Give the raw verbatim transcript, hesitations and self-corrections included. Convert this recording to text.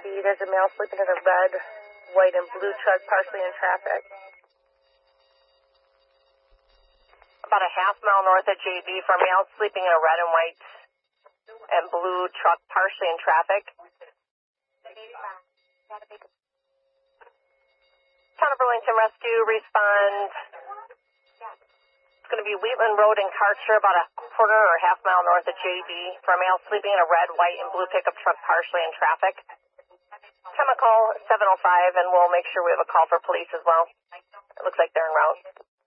B. There's a male sleeping in a red, white, and blue truck partially in traffic. About a half mile north of J B for a male sleeping in a red and white and blue truck partially in traffic. Town of Burlington Rescue, respond. It's going to be Wheatland Road in Karcher, about a quarter or half mile north of J B for a male sleeping in a red, white, and blue pickup truck partially in traffic. Chemical seven oh five, and we'll make sure we have a call for police as well. It looks like they're en route.